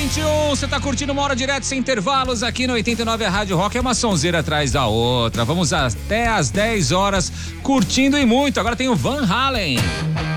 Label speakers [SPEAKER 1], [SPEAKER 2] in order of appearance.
[SPEAKER 1] 9h21, você tá curtindo uma hora direto sem intervalos aqui no 89 a Rádio Rock, é uma sonzeira atrás da outra. Vamos até às 10 horas curtindo e muito. Agora tem o Van Halen.